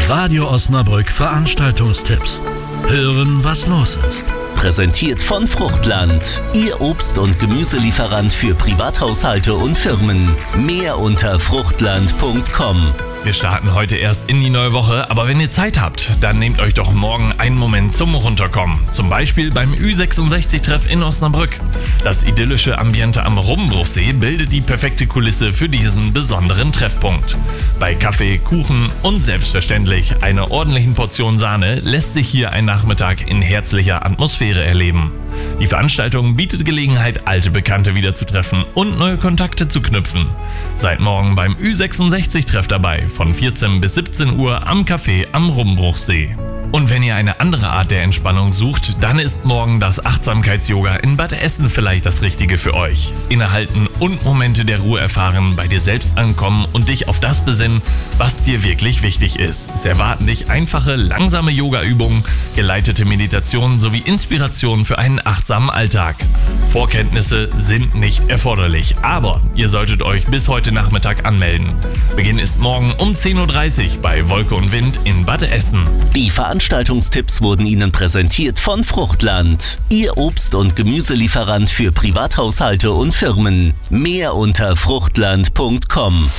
Radio Osnabrück Veranstaltungstipps. Hören, was los ist. Präsentiert von Fruchtland, Ihr Obst- und Gemüselieferant für Privathaushalte und Firmen. Mehr unter fruchtland.com. Wir starten heute erst in die neue Woche, aber wenn ihr Zeit habt, dann nehmt euch doch morgen einen Moment zum Runterkommen. Zum Beispiel beim Ü66-Treff in Osnabrück. Das idyllische Ambiente am Rummbruchsee bildet die perfekte Kulisse für diesen besonderen Treffpunkt. Bei Kaffee, Kuchen und selbstverständlich einer ordentlichen Portion Sahne lässt sich hier ein Nachmittag in herzlicher Atmosphäre erleben. Die Veranstaltung bietet Gelegenheit, alte Bekannte wieder zu treffen und neue Kontakte zu knüpfen. Seid morgen beim Ü66-Treff dabei, von 14 bis 17 Uhr am Café am Rummbruchsee. Und wenn ihr eine andere Art der Entspannung sucht, dann ist morgen das Achtsamkeits-Yoga in Bad Essen vielleicht das Richtige für euch. Innehalten und Momente der Ruhe erfahren, bei dir selbst ankommen und dich auf das besinnen, was dir wirklich wichtig ist. Es erwarten dich einfache, langsame Yoga-Übungen, geleitete Meditationen sowie Inspirationen für einen achtsamen Alltag. Vorkenntnisse sind nicht erforderlich, aber ihr solltet euch bis heute Nachmittag anmelden. Beginn ist morgen um 10.30 Uhr bei Wolke und Wind in Bad Essen. Die Veranstaltungstipps wurden Ihnen präsentiert von Fruchtland, Ihr Obst- und Gemüselieferant für Privathaushalte und Firmen. Mehr unter fruchtland.com.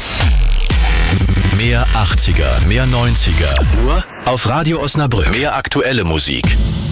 Mehr 80er, mehr 90er. Nur auf Radio Osnabrück. Mehr aktuelle Musik.